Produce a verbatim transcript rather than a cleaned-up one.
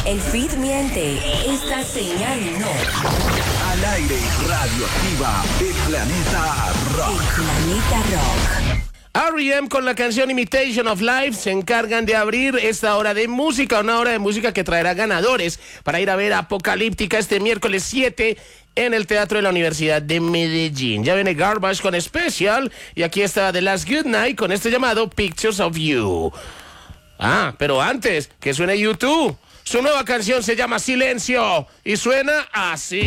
El feed miente. Esta señal no. Al aire, radioactiva, el planeta rock. El planeta rock. R E M con la canción Imitation of Life se encargan de abrir esta hora de música, una hora de música que traerá ganadores para ir a ver Apocalíptica este miércoles siete en el Teatro de la Universidad de Medellín. Ya viene Garbage con Special y aquí está The Last Good Night con este llamado Pictures of You. Ah, pero antes que suene YouTube, su nueva canción se llama Silencio y suena así.